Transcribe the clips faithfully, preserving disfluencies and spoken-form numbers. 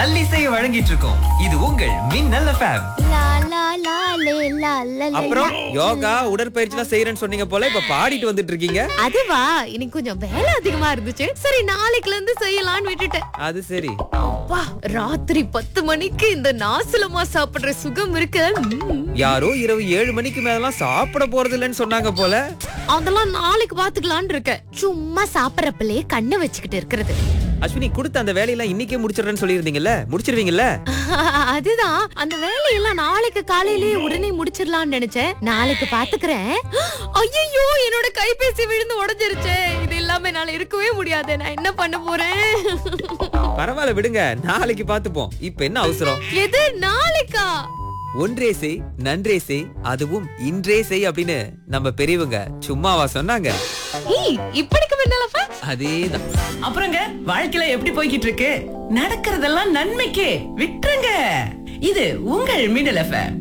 நல்லிசையை வழங்கிட்டு இருக்கோம். இது உங்கள் மின்னல் எஃப்எம். லா லா லா லே லா லா லே. அப்புறம் யோகா உடற்பயிற்சி எல்லாம் செய்யறேன்னு சொன்னீங்க போல, இப்ப பாடிட்டு வந்துட்டு இருக்கீங்க. அதுவா, இன்னைக்கு கொஞ்சம் வேலை அதிகமா இருந்துச்சு. சரி, நாளைக்குல இருந்து செய்யலாம்னு விட்டுட்டேன். அது சரி. அப்பா, ராத்திரி பத்து மணிக்கு இந்த நாசலமா சாப்பிடுற சுகம் இருக்கு. ம்ம். யாரோ இரவு ஏழு மணிக்கு மேலாம் சாப்பிட போறது இல்லைன்னு சொன்னாங்க போல. அதெல்லாம் நாளைக்கு பாத்துக்கலாம்னு இருக்கேன். சும்மா சாப்பிடறப்பலே கண்ணை வச்சுக்கிட்டு இருக்கிறது. அஸ்வினி, கொடுத்த அந்த வேலையெல்லாம் இன்னைக்கே முடிச்சிடுறேன்னு சொல்லியிருந்தீங்கல்ல, முடிச்சிருவீங்கல்ல? அதுதான், அந்த வேலையெல்லாம் நாளைக்கு காலையிலேயே உடனே முடிச்சிடலாம்னு நினைச்சேன். நாளைக்கு பாத்துக்கிறேன். ஐயோ, என்னோட கைபேசி விழுந்து உடைஞ்சிருச்சே. இது இல்லாம என்னால இருக்கவே முடியாது. நான் என்ன பண்ண போறேன்? பரவாயில்ல விடுங்க, நாளைக்கு பாத்துப்போம். இப்ப என்ன அவசரம்? எது நாளைக்கா? ஒன்றே செய் நன்றே செய், அதுவும் இன்றே செய் அப்படின்னு நம்ம பெரியவங்க சும்மாவா சொன்னாங்க? ஏய், இப்படிக்கு முன்னாலப்பா அதேதான். அப்புறங்க வாழ்க்கையில எப்படி போய்கிட்டு இருக்கு? நடக்கிறதெல்லாம் நன்மைக்கே, விட்டுருங்க. இது உங்கள் மின்னல் எஃப்எம்.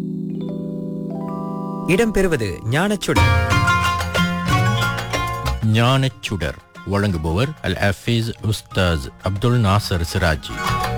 இடம்பெறுவது ஞானச்சுடர். ஞானச்சுடர் வழங்குபவர் அல் ஹஃபீஸ் உஸ்தாஸ் அப்துல் நாசர் சிராஜி.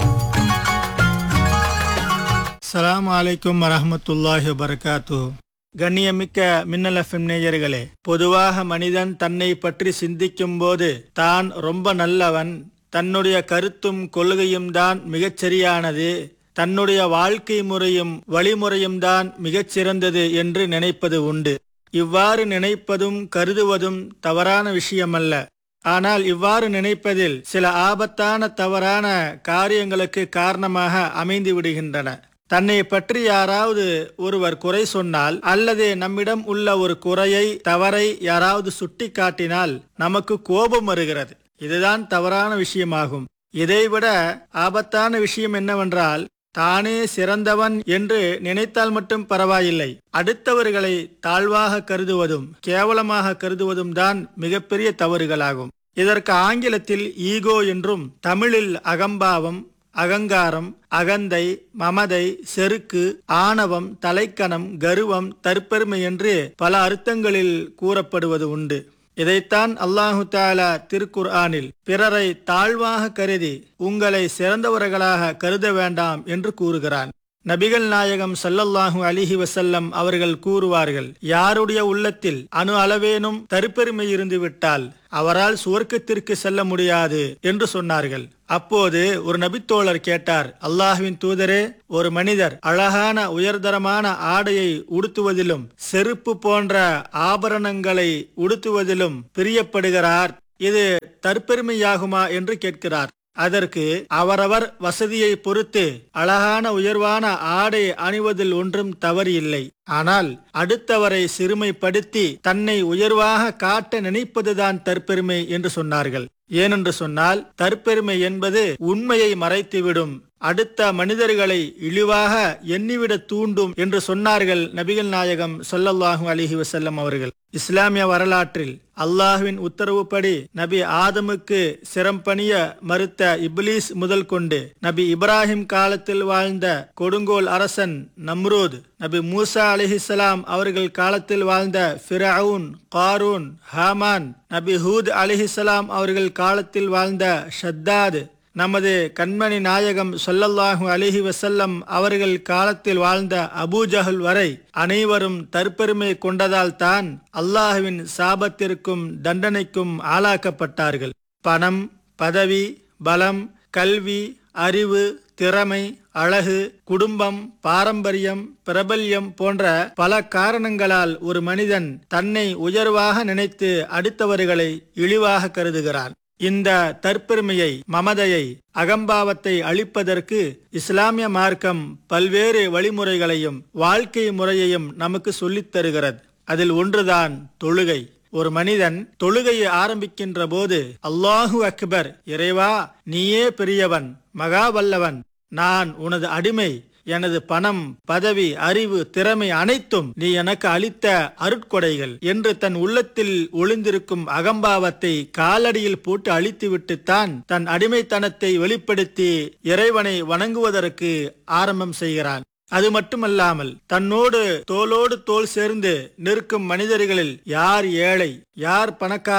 அஸ்ஸலாமு அலைக்கும் வரஹ்மத்துல்லாஹி வபரகாத்து. கண்ணியமிக்க மின்னல் எஃப்எம் நேயர்களே, பொதுவாக மனிதன் தன்னை பற்றி சிந்திக்கும் போது தான் ரொம்ப நல்லவன், தன்னுடைய கருத்தும் கொள்கையும் தான் மிகச்சரியானது, தன்னுடைய வாழ்க்கை முறையும் வழிமுறையும் தான் மிகச்சிறந்தது என்று நினைப்பது உண்டு. இவ்வாறு நினைப்பதும் கருதுவதும் தவறான விஷயமல்ல. ஆனால் இவ்வாறு நினைப்பதில் சில ஆபத்தான தவறான காரியங்களுக்கு காரணமாக அமைந்து விடுகின்றன. தன்னை பற்றி யாராவது ஒருவர் குறை சொன்னால் அல்லது நம்மிடம் உள்ள ஒரு குறையை தவறை யாராவது சுட்டி காட்டினால் நமக்கு கோபம் வருகிறது. இதுதான் தவறான விஷயமாகும். இதைவிட ஆபத்தான விஷயம் என்னவென்றால், தானே சிறந்தவன் என்று நினைத்தால் மட்டும் பரவாயில்லை, அடுத்தவர்களை தாழ்வாக கருதுவதும் கேவலமாக கருதுவதும் தான் மிகப்பெரிய தவறுகளாகும். இதற்கு ஆங்கிலத்தில் ஈகோ என்றும், தமிழில் அகம்பாவம், அகங்காரம், அகந்தை, மமதை, செருக்கு, ஆணவம், தலைக்கணம், கர்வம், தற்பெருமை என்று பல அர்த்தங்களில் கூறப்படுவது உண்டு. இதைத்தான் அல்லாஹு தஆலா திருக்குர்ஆனில் பிறரை தாழ்வாக கருதி உங்களை சிறந்தவர்களாக கருத வேண்டாம் என்று கூறுகிறான். நபிகள் நாயகம் ஸல்லல்லாஹு அலைஹி வஸல்லம் அவர்கள் கூறுவார்கள், யாருடைய உள்ளத்தில் அணு அளவேனும் தற்பெருமை இருந்து விட்டால் அவரால் சுவர்க்கத்திற்கு செல்ல முடியாது என்று சொன்னார்கள். அப்போது ஒரு நபித்தோழர் கேட்டார், அல்லாஹ்வின் தூதரே, ஒரு மனிதர் அழகான உயர்தரமான ஆடையை உடுத்துவதிலும் செருப்பு போன்ற ஆபரணங்களை உடுத்துவதிலும் பிரியப்படுகிறார், இது தற்பெருமையாகுமா என்று கேட்கிறார். அதற்கு அவரவர் வசதியை பொறுத்து அழகான உயர்வான ஆடை அணிவதில் ஒன்றும் தவறு இல்லை. ஆனால் அடுத்தவரை சிறுமைப்படுத்தி தன்னை உயர்வாக காட்ட நினைப்பதுதான் தற்பெருமை என்று சொன்னார்கள். ஏனென்று சொன்னால், தற்பெருமை என்பது உண்மையை மறைத்துவிடும், அடுத்த மனிதர்களை இழிவாக எண்ணிவிட தூண்டும் என்று சொன்னார்கள் நபிகள் நாயகம் ஸல்லல்லாஹு அலைஹி வஸல்லம் அவர்கள். இஸ்லாமிய வரலாற்றில் அல்லாஹ்வின் உத்தரவுப்படி நபி ஆதமுக்கு சிரம்பணிய மறுத்த இப்லீஸ் முதல் கொண்டு நபி இப்ராஹிம் காலத்தில் வாழ்ந்த கொடுங்கோல் அரசன் நம்ரூத், நபி மூசா அலைஹிஸ்ஸலாம் அவர்கள் காலத்தில் வாழ்ந்த ஃபிரவுன், காரூன், ஹாமான், நபி ஹூத் அலைஹிஸ்ஸலாம் அவர்கள் காலத்தில் வாழ்ந்த ஷத்தாத், நமது கண்மணி நாயகம் ஸல்லல்லாஹு அலைஹி வஸல்லம் அவர்கள் காலத்தில் வாழ்ந்த அபூஜஹல் வரை அனைவரும் தற்பெருமை கொண்டதால் தான் அல்லாஹ்வின் சாபத்திற்கும் தண்டனைக்கும் ஆளாக்கப்பட்டார்கள். பணம், பதவி, பலம், கல்வி, அறிவு, திறமை, அழகு, குடும்பம், பாரம்பரியம், பிரபல்யம் போன்ற பல காரணங்களால் ஒரு மனிதன் தன்னை உயர்வாக நினைத்து அடுத்தவர்களை இழிவாக கருதுகிறான். இந்த தற்பெருமையை, மமதையை, அகம்பாவத்தை அழிப்பதற்கு இஸ்லாமிய மார்க்கம் பல்வேறு வழிமுறைகளையும் வாழ்க்கை முறையையும் நமக்கு சொல்லித் தருகிறது. அதில் ஒன்றுதான் தொழுகை. ஒரு மனிதன் தொழுகையை ஆரம்பிக்கின்ற போது, அல்லாஹு அக்பர், இறைவா நீயே பெரியவன், மகா வல்லவன், நான் உனது அடிமை, எனது பணம், பதவி, அறிவு, திறமை அனைத்தும் நீ எனக்கு அளித்த அருட்கொடைகள் என்று தன் உள்ளத்தில் ஒளிந்திருக்கும் அகம்பாவத்தை காலடியில் போட்டு அழித்துவிட்டுத்தான் தன் அடிமைத்தனத்தை வெளிப்படுத்தி இறைவனை வணங்குவதற்கு ஆரம்பம் செய்கிறான். அது மட்டுமல்லாமல் தன்னோடு தோளோடு தோள் சேர்ந்து நிற்கும் மனிதர்களில் யார் ஏழை, யார் பணக்காரர்,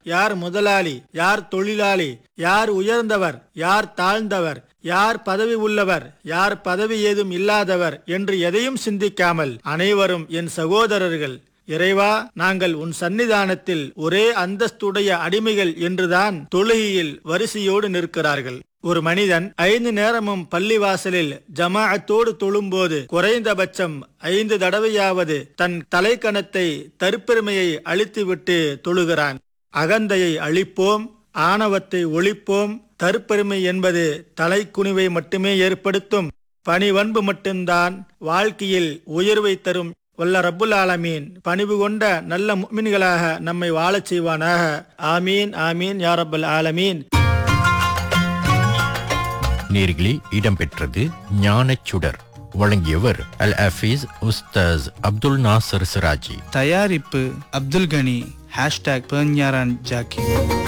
யார் முதலாளி, யார் தொழிலாளி, யார் உயர்ந்தவர், யார் தாழ்ந்தவர், யார் பதவி உள்ளவர், யார் பதவி ஏதும் இல்லாதவர் என்று எதையும் சிந்திக்காமல் அனைவரும் என் சகோதரர்கள், இறைவா நாங்கள் உன் சன்னிதானத்தில் ஒரே அந்தஸ்துடைய அடிமைகள் என்றுதான் தொழுகையில் வரிசையோடு நிற்கிறார்கள். ஒரு மனிதன் ஐந்து நேரமும் பள்ளிவாசலில் ஜமாஅத்தோடு தொழும்போது குறைந்தபட்சம் ஐந்து தடவையாவது தன் தலைக்கணத்தை தற்பெருமையை அழித்துவிட்டு தொழுகிறான். அகந்தையை அழிப்போம், ஆணவத்தை ஒழிப்போம். தற்பெருமை என்பது தலைக்குனிவை மட்டுமே ஏற்படுத்தும். பணிவன்பு மட்டும்தான் வாழ்க்கையில் உயர்வை தரும். வல்ல ரப்புல் ஆலமீன் பணிவு கொண்ட நல்ல முஃமின்களாக நம்மை வாழச் செய்வானாக. ஆமீன் ஆமீன் யா ரப்பல் ஆலமீன். நேர்களில் இடம்பெற்றது ஞானச் சுடர். வழங்கியவர் அல் ஹஃபீஸ் உஸ்தாஸ் அப்துல் நாசர் சிராஜி. தயாரிப்பு அப்துல் கனி. Hashtag பெர்ஞாரான் Jackie.